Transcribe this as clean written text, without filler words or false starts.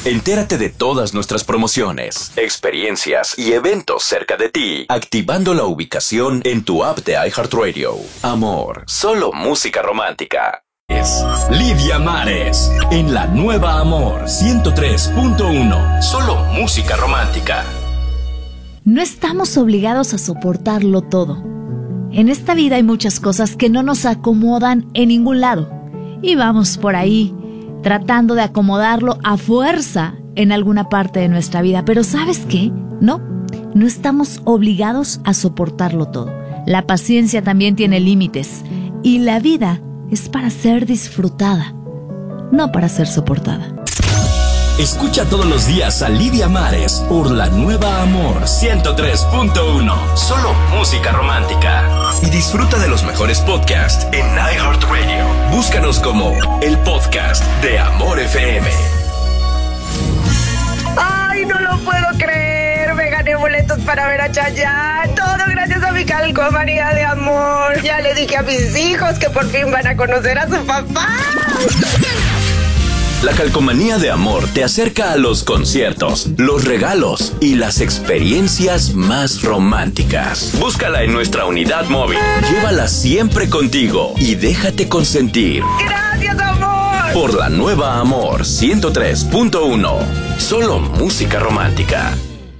Entérate de todas nuestras promociones, experiencias y eventos cerca de ti, activando la ubicación en tu app de iHeartRadio. Amor, solo música romántica. Es Lidia Mares, en la nueva Amor 103.1. Solo música romántica. No estamos obligados a soportarlo todo. En esta vida hay muchas cosas que no nos acomodan en ningún lado. Y vamos por ahí tratando de acomodarlo a fuerza en alguna parte de nuestra vida. Pero ¿sabes qué? No estamos obligados a soportarlo todo. La paciencia también tiene límites. Y la vida es para ser disfrutada, no para ser soportada. Escucha todos los días a Lidia Mares por la nueva Amor 103.1. Solo música romántica. Y disfruta de los mejores podcasts en iHeartRadio. Búscanos como el podcast de Amor FM. ¡Ay, no lo puedo creer! Me gané boletos para ver a Chayanne. Todo gracias a mi calcomanía de amor. Ya le dije a mis hijos que por fin van a conocer a su papá. La calcomanía de Amor te acerca a los conciertos, los regalos y las experiencias más románticas. Búscala en nuestra unidad móvil. Llévala siempre contigo y déjate consentir. ¡Gracias, amor! Por la nueva Amor 103.1. Solo música romántica.